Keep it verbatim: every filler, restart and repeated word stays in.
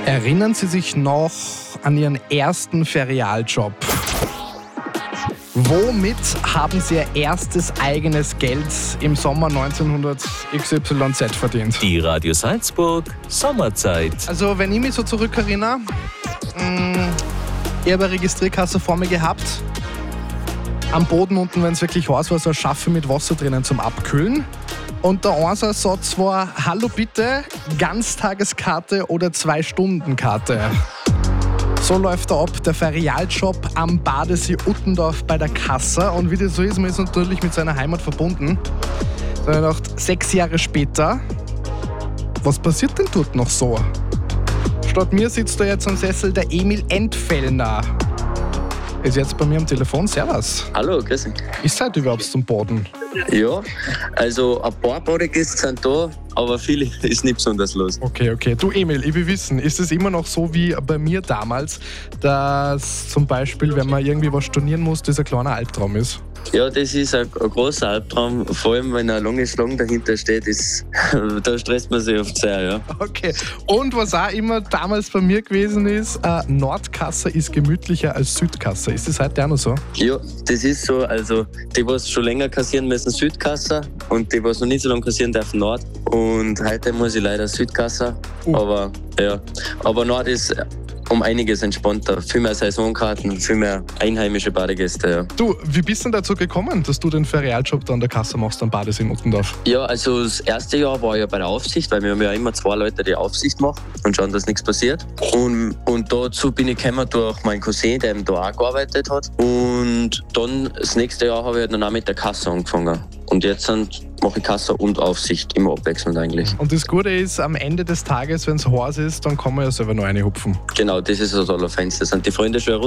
Erinnern Sie sich noch an Ihren ersten Ferialjob? Womit haben Sie Ihr erstes eigenes Geld im Sommer neunzehnhundert X Y Z verdient? Die Radio Salzburg Sommerzeit. Also wenn ich mich so zurückerinnere, mh, ich habe eine Registrierkasse vor mir gehabt. Am Boden unten, wenn es wirklich heiß war, so eine Schaffe mit Wasser drinnen zum Abkühlen. Und der Einsatz war, hallo bitte, Ganztageskarte oder Zwei-Stunden-Karte. So läuft er ab, der Ferialjob am Badesee Uttendorf bei der Kasse. Und wie das so ist, man ist natürlich mit seiner Heimat verbunden. So, ich dachte, sechs Jahre später, was passiert denn dort noch so? Statt mir sitzt da jetzt am Sessel der Emil Entfellner. Ist jetzt bei mir am Telefon. Servus. Hallo, grüß dich. Ist seid überhaupt zum Boden? Ja, also ein paar Badegäste sind da, aber viele ist nicht besonders los. Okay, okay. Du Emil, ich will wissen, ist es immer noch so wie bei mir damals, dass zum Beispiel, wenn man irgendwie was stornieren muss, das ein kleiner Albtraum ist? Ja, das ist ein, ein großer Albtraum, vor allem wenn eine lange Schlange dahinter steht, ist, da stresst man sich oft sehr, ja. Okay. Und was auch immer damals bei mir gewesen ist, äh, Nordkasse ist gemütlicher als Südkasse. Ist das heute auch noch so? Ja, das ist so, also die, die schon länger kassieren müssen, Südkasse und die, die noch nicht so lange kassieren dürfen, Nord. Und heute muss ich leider Südkasse, uh. aber ja, aber Nord ist um einiges entspannter. Viel mehr Saisonkarten, viel mehr einheimische Badegäste, ja. Du, wie bist du denn dazu gekommen, dass du den Ferialjob da an der Kasse machst am Badesee in Uttendorf? Ja, also das erste Jahr war ich ja bei der Aufsicht, weil wir haben ja immer zwei Leute, die Aufsicht machen und schauen, dass nichts passiert. Und, und dazu bin ich gekommen durch meinen Cousin, der eben da auch gearbeitet hat. Und dann, das nächste Jahr habe ich dann auch mit der Kasse angefangen. Und jetzt sind, mache ich Kasse und Aufsicht, immer abwechselnd eigentlich. Und das Gute ist, am Ende des Tages, wenn es heiß ist, dann kann man ja selber noch reinhupfen. Genau, das ist das Allerfeinste. Das sind die Freunde schon